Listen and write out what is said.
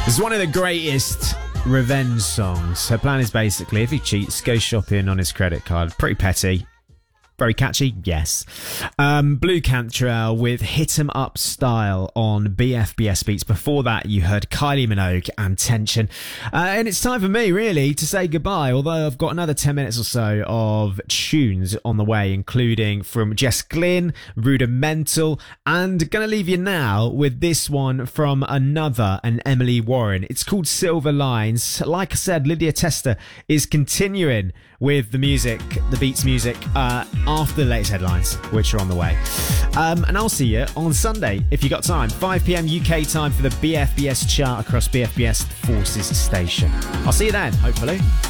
It's one of the greatest revenge songs. Her plan is basically, if he cheats, go shopping on his credit card. Pretty petty. Very catchy, yes. Blue Cantrell with Hit 'Em Up Style on BFBS Beats. Before that, you heard Kylie Minogue and Tension. And it's time for me, really, to say goodbye, although I've got another 10 minutes or so of tunes on the way, including from Jess Glynn, Rudimental, and gonna leave you now with this one from an Emily Warren. It's called Silver Lines. Like I said, Lydia Tester is continuing with the music, the Beats music, after the latest headlines, which are on the way. And I'll see you on Sunday, if you got time. 5 p.m. UK time for the BFBS chart across BFBS Forces Station. I'll see you then, hopefully.